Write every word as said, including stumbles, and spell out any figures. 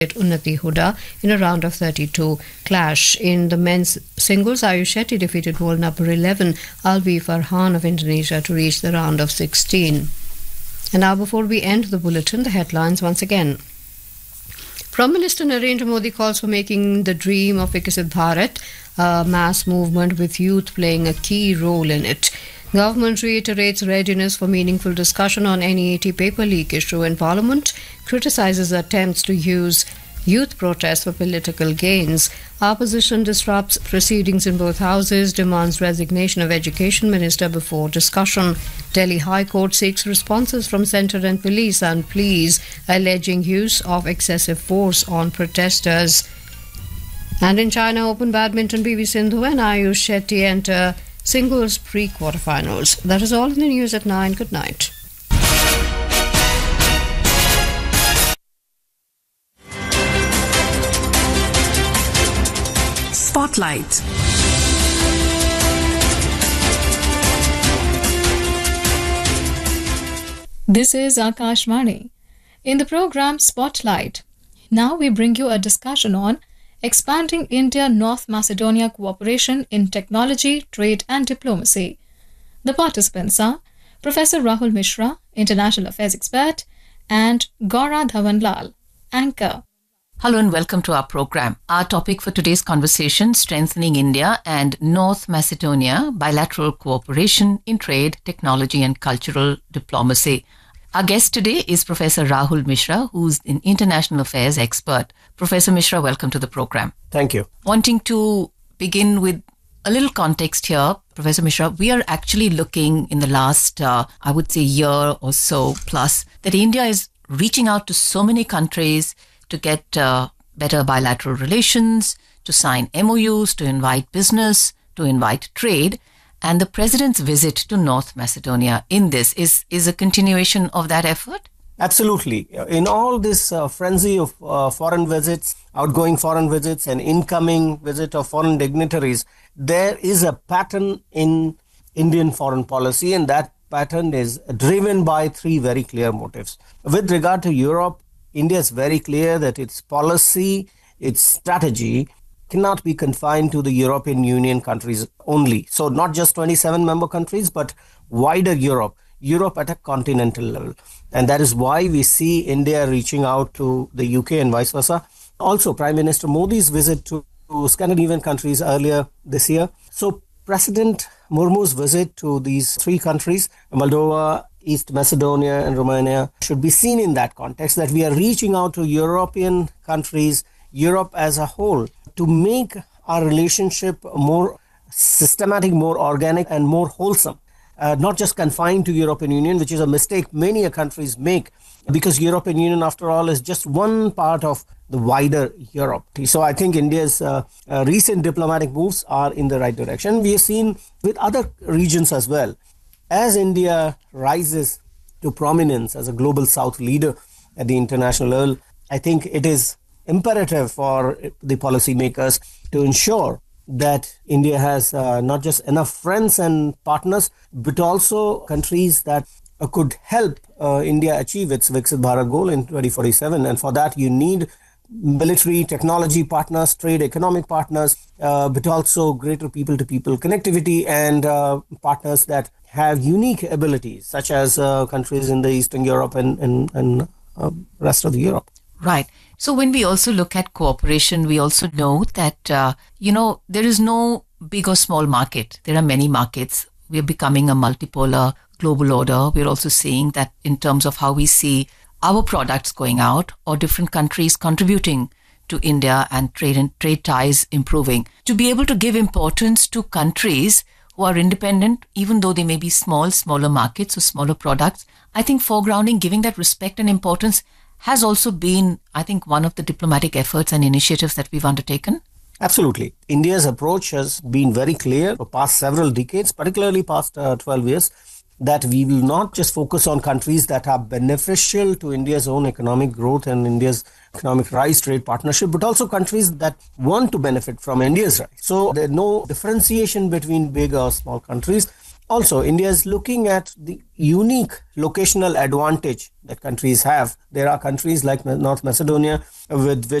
Unnati Huda in a round of thirty-two clash. In the men's singles, Ayush Shetty defeated world number eleven Alvi Farhan of Indonesia to reach the round of sixteen. And now, before we end the bulletin, the headlines once again. Prime Minister Narendra Modi calls for making the dream of Viksit Bharat a mass movement with youth playing a key role in it. Government reiterates readiness for meaningful discussion on N E A T paper leak issue in Parliament, criticises attempts to use youth protests for political gains. Opposition disrupts proceedings in both houses, demands resignation of Education Minister before discussion. Delhi High Court seeks responses from centre and police and pleas alleging use of excessive force on protesters. And in China Open Badminton, P V Sindhu and Ayush Shetty enter singles pre-quarterfinals. That is all in the news at nine. Good night. Spotlight. This is Akashvani. In the program Spotlight, now we bring you a discussion on expanding India-North Macedonia cooperation in technology, trade and diplomacy. The participants are Professor Rahul Mishra, International Affairs Expert, and Gaura Dhawanlal, Anchor. Hello and welcome to our program. Our topic for today's conversation, strengthening India and North Macedonia bilateral cooperation in trade, technology and cultural diplomacy. Our guest today is Professor Rahul Mishra, who's an international affairs expert. Professor Mishra, welcome to the program. Thank you. Wanting to begin with a little context here, Professor Mishra, we are actually looking in the last, uh, I would say, year or so plus, that India is reaching out to so many countries to get uh, better bilateral relations, to sign M O Us, to invite business, to invite trade. And the President's visit to North Macedonia in this is, is a continuation of that effort? Absolutely. In all this uh, frenzy of uh, foreign visits, outgoing foreign visits and incoming visit of foreign dignitaries, there is a pattern in Indian foreign policy, and that pattern is driven by three very clear motives. With regard to Europe, India is very clear that its policy, its strategy cannot be confined to the European Union countries only. So not just twenty-seven member countries, but wider Europe, Europe at a continental level. And that is why we see India reaching out to the U K and vice versa. Also, Prime Minister Modi's visit to, to Scandinavian countries earlier this year. So President Murmu's visit to these three countries, Moldova, East Macedonia and Romania, should be seen in that context, that we are reaching out to European countries, Europe as a whole, to make our relationship more systematic, more organic and more wholesome. Uh, not just confined to European Union, which is a mistake many countries make, because European Union, after all, is just one part of the wider Europe. So I think India's uh, uh, recent diplomatic moves are in the right direction. We have seen with other regions as well. As India rises to prominence as a global South leader at the international level, I think it is imperative for the policymakers to ensure that India has uh, not just enough friends and partners, but also countries that uh, could help uh, India achieve its Viksit Bharat goal in twenty forty-seven. And for that, you need military, technology partners, trade, economic partners, uh, but also greater people-to-people connectivity and uh, partners that have unique abilities, such as uh, countries in the Eastern Europe and, and, and uh, rest of Europe. Right. So when we also look at cooperation, we also know that, uh, you know, there is no big or small market. There are many markets. We are becoming a multipolar global order. We're also seeing that in terms of how we see our products going out or different countries contributing to India and trade and trade ties improving. To be able to give importance to countries who are independent, even though they may be small, smaller markets or smaller products, I think foregrounding, giving that respect and importance has also been, I think, one of the diplomatic efforts and initiatives that we've undertaken. Absolutely. India's approach has been very clear for past several decades, particularly past uh, twelve years, that we will not just focus on countries that are beneficial to India's own economic growth and India's economic rise, trade partnership, but also countries that want to benefit from India's rise. So there's no differentiation between big or small countries. Also, India is looking at the unique locational advantage that countries have. There are countries like North Macedonia with which